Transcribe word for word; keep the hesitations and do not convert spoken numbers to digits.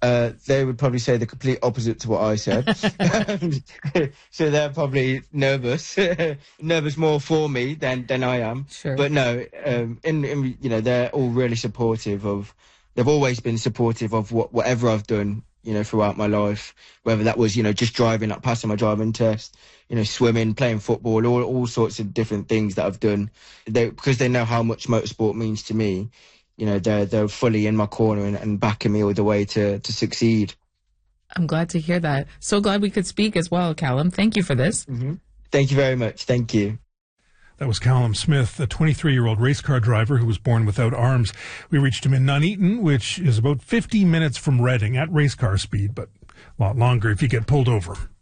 Uh, they would probably say the complete opposite to what I said. So they're probably nervous, nervous more for me than, than I am. Sure. But no, um, in, in, you know, they're all really supportive of, they've always been supportive of what, whatever I've done, you know, throughout my life, whether that was, you know, just driving, like passing my driving test, you know, swimming, playing football, all, all sorts of different things that I've done. They, because they know how much motorsport means to me. You know, they're they're fully in my corner and, and backing me all the way to, to succeed. I'm glad to hear that. So glad we could speak as well, Callum. Thank you for this. Mm-hmm. Thank you very much. Thank you. That was Callum Smith, a twenty-three-year-old race car driver who was born without arms. We reached him in Nuneaton, which is about fifty minutes from Reading at race car speed, but a lot longer if you get pulled over.